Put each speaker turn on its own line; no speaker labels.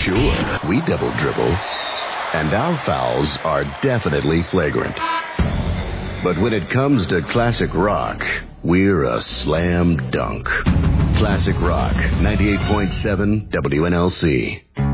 Sure, we double dribble, and our fouls are definitely flagrant. But when it comes to classic rock, we're a slam dunk. Classic Rock, 98.7 WNLC.